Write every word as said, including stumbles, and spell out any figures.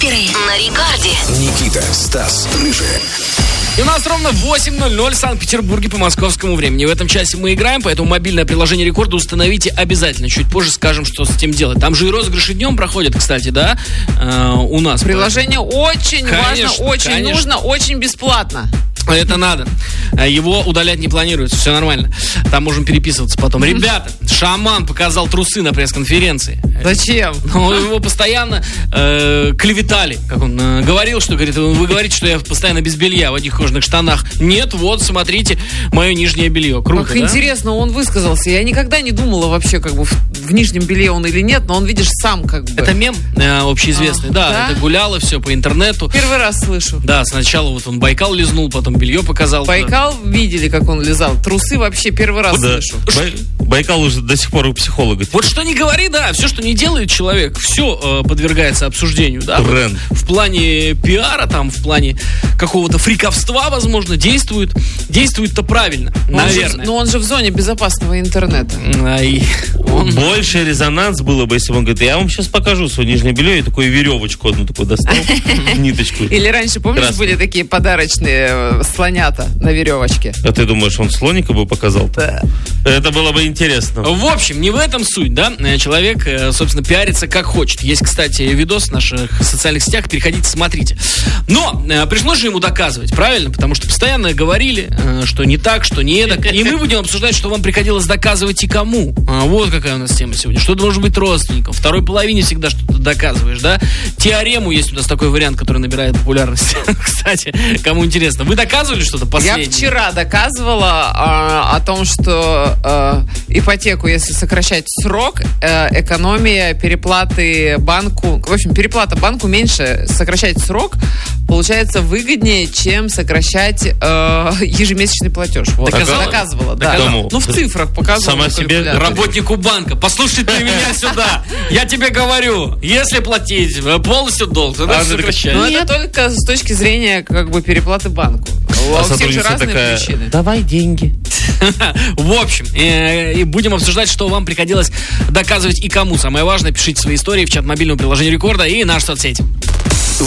Суперхиты на рекорде. Никита, Стас, Рыжий. И у нас ровно восемь ноль ноль в Санкт-Петербурге по московскому времени. В этом часе мы играем, поэтому мобильное приложение Рекорда установите обязательно. Чуть позже скажем, что с этим делать. Там же и розыгрыши днем проходят, кстати, да, э, у нас. Приложение очень Конечно, важно, очень конечно. нужно, очень бесплатно. Это надо. Его удалять не планируется, все нормально. Там можем переписываться потом. Ребята, шаман показал трусы на пресс-конференции. Зачем? Ну, его постоянно э, клеветали. Как он э, говорил, что говорит, вы говорите, что я постоянно без белья в одних кожаных штанах. Нет, вот, смотрите, мое нижнее белье. Круто, Как да? интересно, он высказался. Я никогда не думала вообще, как бы, в, в нижнем белье он или нет, но он, видишь, сам как бы. Это мем э, общеизвестный, А, да, да? это гуляло все по интернету. Первый раз слышу. Да, сначала вот он Байкал лизнул, потом белье показал. Байкал видели, как он лизал. Трусы вообще первый раз Да. слышу. Бай- Байкал уже до сих пор у психолога. Вот что не говори, да, все, что не делает человек, все э, подвергается обсуждению, да. Тренд. В плане пиара, там, в плане какого-то фриковства, возможно, действует. Действует-то правильно, Но он же в- наверное. но он же в зоне безопасного интернета. Ай, он- Больше резонанс было бы, если бы он говорит, я вам сейчас покажу свое нижнее белье, и такую веревочку одну такую достал, ниточку. Или раньше, помнишь, Красный. были такие подарочные э, слонята на веревочке? А ты думаешь, он слоника бы показал? Да. Это было бы интересно. В общем, не в этом суть, да. Э, Человек, э, собственно, пиарится как хочет. Есть, кстати, видос в наших социальных сетях, переходите, смотрите. Но э, пришлось же ему доказывать, правильно? Потому что постоянно говорили, э, что не так, что не эдак. И мы будем обсуждать, что вам приходилось доказывать и кому. А, вот какая у нас тема сегодня. Что должен быть родственником. Второй половине всегда что-то доказываешь, да. Теорему есть у нас такой вариант, который набирает популярность. Кстати, кому интересно. Вы доказывали что-то последнее? Я вчера доказывала а, о том, что а, ипотеку, если сокращать срок, а, экономия переплаты банку, в общем, переплата банку меньше, сокращать срок получается выгоднее, чем сокращать а, ежемесячный платеж. Вот. Доказала? Доказывала, да. Доказала. Ну, в цифрах показывала. Сама на себе калькуляторе. Работнику банка, послушай ты меня сюда. Я тебе говорю, если платить полностью долг, тогда А ты сокращай. Но это только с точки зрения как бы переплаты банку. А У всех же сотрудница разные такая, причины. давай деньги. В общем, э, и будем обсуждать, что вам приходилось доказывать и кому. Самое важное, пишите свои истории в чат мобильного приложения Рекорда и наши соцсети.